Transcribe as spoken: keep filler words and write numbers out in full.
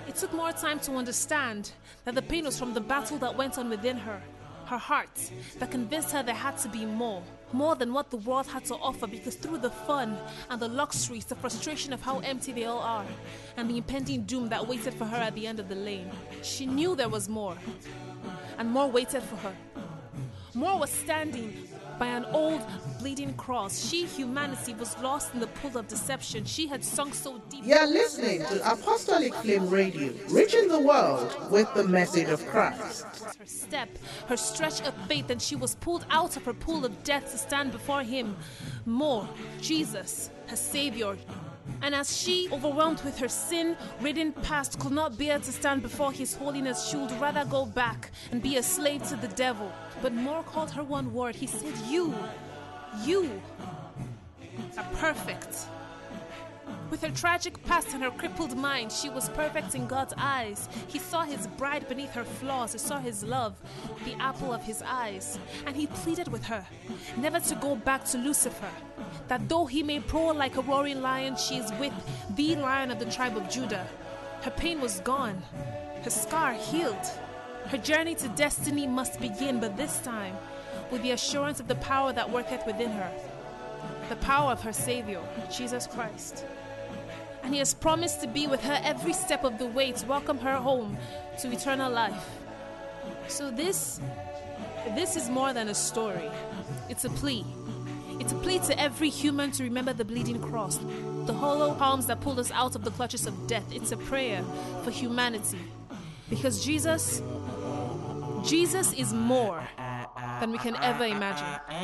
It took more time to understand that the pain was from the battle that went on within her, her heart, that convinced her there had to be more, more than what the world had to offer, because through the fun and the luxuries, the frustration of how empty they all are, and the impending doom that waited for her at the end of the lane, she knew there was more, and more waited for her. More was standing by an old, bleeding cross. She, humanity, was lost in the pool of deception. She had sunk so deep. You're listening to Apostolic Flame Radio, reaching the world with the message of Christ. Her step, her stretch of faith, and she was pulled out of her pool of death to stand before him. More, Jesus, her Savior. And as she, overwhelmed with her sin-ridden past, could not bear to stand before his holiness, she would rather go back and be a slave to the devil. But More called her one word. He said, you, you are perfect. With her tragic past and her crippled mind, she was perfect in God's eyes. He saw his bride beneath her flaws. He saw his love, the apple of his eyes. And he pleaded with her never to go back to Lucifer, that though he may prowl like a roaring lion, she is with the Lion of the tribe of Judah. Her pain was gone, her scar healed. Her journey to destiny must begin, but this time with the assurance of the power that worketh within her, the power of her Savior, Jesus Christ. And he has promised to be with her every step of the way, to welcome her home to eternal life. So this, this is more than a story. It's a plea. It's a plea to every human to remember the bleeding cross, the hollow palms that pulled us out of the clutches of death. It's a prayer for humanity. Because Jesus, Jesus is more than we can ever imagine.